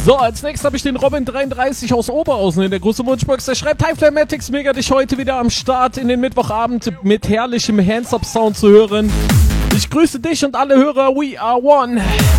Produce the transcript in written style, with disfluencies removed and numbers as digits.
So, als nächstes habe ich den Robin33 aus Oberhausen in der großen Wunschbox. Der schreibt, Hi Flamatics, mega dich heute wieder am Start in den Mittwochabend mit herrlichem Hands-Up-Sound zu hören. Ich grüße dich und alle Hörer, we are one.